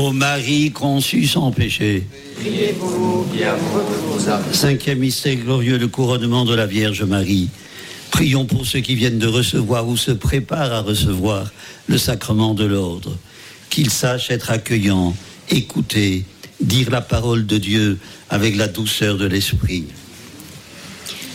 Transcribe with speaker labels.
Speaker 1: Ô Marie conçue sans péché,
Speaker 2: Priez pour nous et amoureux de vos âmes.
Speaker 1: cinquième mystère glorieux, le couronnement de la Vierge Marie. Prions pour ceux qui viennent de recevoir ou se préparent à recevoir le sacrement de l'ordre. Qu'ils sachent être accueillants, écouter, dire la parole de Dieu avec la douceur de l'esprit.